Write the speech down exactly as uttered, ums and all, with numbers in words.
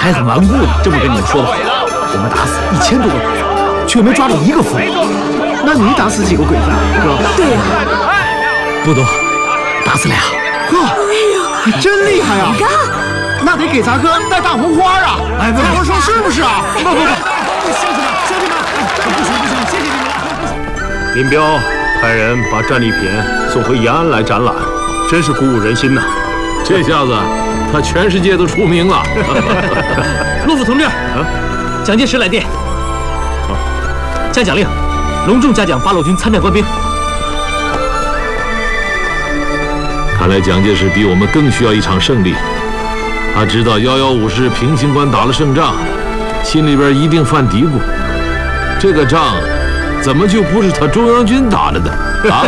还很顽固呢。这么跟你们说的话，我们打死一千多个鬼子，却没抓住一个俘虏。那你打死几个鬼子啊，哥？ 对呀、 啊，不多，打死俩。 哥，哎呀，真厉害啊！ 哥， 那得给咱哥戴大红花啊！ 哎，不我说是不是啊？ 不不不，兄弟们，兄弟们，不行不行，谢谢你们了。 林彪派人把战利品送回延安来展览，真是鼓舞人心呐！ 这下子，他全世界都出名了。 陆副同志，蒋介石来电，下奖令，隆重嘉奖八路军参战官兵。 看来蒋介石比我们更需要一场胜利。他知道幺幺五是平型关打了胜仗，心里边一定犯嘀咕：这个仗怎么就不是他中央军打的呢？啊！